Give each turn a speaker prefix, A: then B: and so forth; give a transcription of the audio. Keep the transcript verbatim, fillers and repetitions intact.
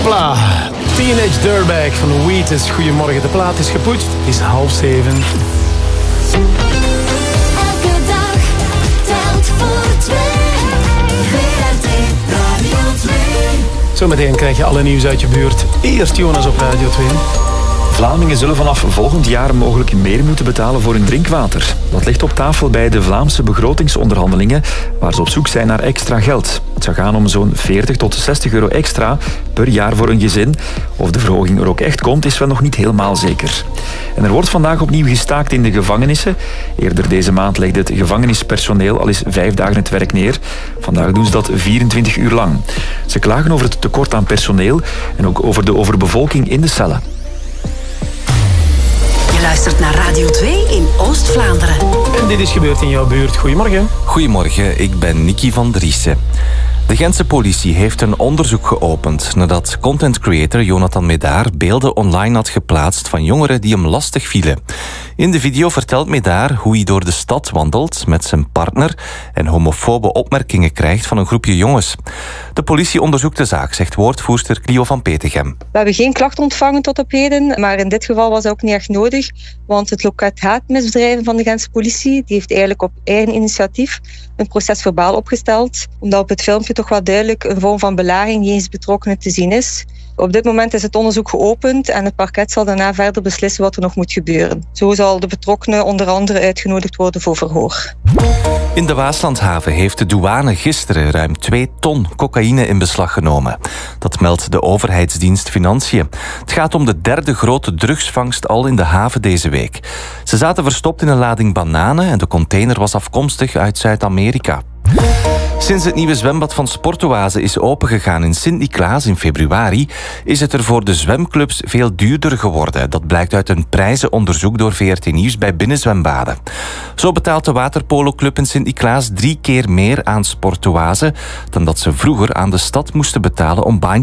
A: Hopla. Teenage Dirtbag van de Wheatus. Goedemorgen, de plaat is gepoetst. Het is half zeven.
B: Elke dag telt voor twee. V R T Radio twee.
A: Zometeen krijg je alle nieuws uit je buurt. Eerst Jonas op Radio twee.
C: Vlamingen zullen vanaf volgend jaar mogelijk meer moeten betalen voor hun drinkwater. Dat ligt op tafel bij de Vlaamse begrotingsonderhandelingen, waar ze op zoek zijn naar extra geld. Het zou gaan om zo'n veertig tot zestig euro extra per jaar voor een gezin. Of de verhoging er ook echt komt, is wel nog niet helemaal zeker. En er wordt vandaag opnieuw gestaakt in de gevangenissen. Eerder deze maand legde het gevangenispersoneel al eens vijf dagen het werk neer. Vandaag doen ze dat vierentwintig uur lang. Ze klagen over het tekort aan personeel en ook over de overbevolking in de cellen.
D: Je luistert naar Radio twee in Oost-Vlaanderen.
A: En dit is gebeurd in jouw buurt. Goedemorgen.
E: Goedemorgen, ik ben Nicky van Driessen. De Gentse politie heeft een onderzoek geopend nadat content creator Jonathan Médard beelden online had geplaatst van jongeren die hem lastig vielen. In de video vertelt Médard hoe hij door de stad wandelt met zijn partner en homofobe opmerkingen krijgt van een groepje jongens. De politie onderzoekt de zaak, zegt woordvoerster Clio van Petegem.
F: We hebben geen klacht ontvangen tot op heden, maar in dit geval was dat ook niet echt nodig, want het loket haatmisdrijven van de Gentse politie die heeft eigenlijk op eigen initiatief een proces verbaal opgesteld, omdat op het filmpje toch wel duidelijk een vorm van belaging jegens betrokkenen te zien is. Op dit moment is het onderzoek geopend en het parket zal daarna verder beslissen wat er nog moet gebeuren. Zo zal de betrokkenen onder andere uitgenodigd worden voor verhoor.
E: In de Waaslandhaven heeft de douane gisteren ruim twee ton cocaïne in beslag genomen. Dat meldt de overheidsdienst Financiën. Het gaat om de derde grote drugsvangst al in de haven deze week. Ze zaten verstopt in een lading bananen en de container was afkomstig uit Zuid-Amerika. Sinds het nieuwe zwembad van Sportoase is opengegaan in Sint-Niklaas in februari, is het er voor de zwemclubs veel duurder geworden. Dat blijkt uit een prijzenonderzoek door V R T Nieuws bij binnenzwembaden. Zo betaalt de waterpoloclub in Sint-Niklaas drie keer meer aan Sportoase dan dat ze vroeger aan de stad moesten betalen om baantjes